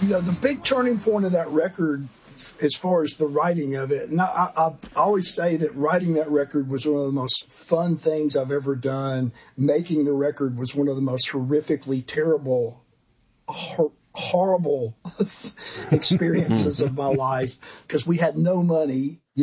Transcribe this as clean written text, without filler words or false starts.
The big turning point of that record, as far as the writing of it, and I always say that writing that record was one of the most fun things I've ever done. Making the record was one of the most horrifically terrible, horrible experiences of my life, because we had no money.